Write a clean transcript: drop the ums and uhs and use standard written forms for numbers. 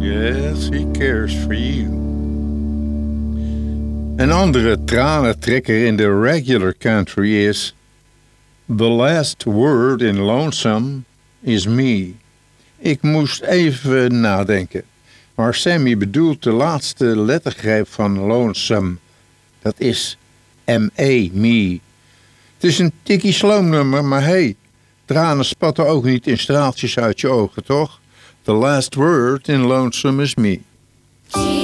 Yes, he cares for you. Een andere tranentrekker in de regular country is... The last word in Lonesome is me. Ik moest even nadenken. Maar Sammy bedoelt de laatste lettergreep van Lonesome. Dat is M-E, me. Het is een tikkie sloomnummer, maar hey, tranen spatten ook niet in straaltjes uit je ogen, toch? The last word in Lonesome is me.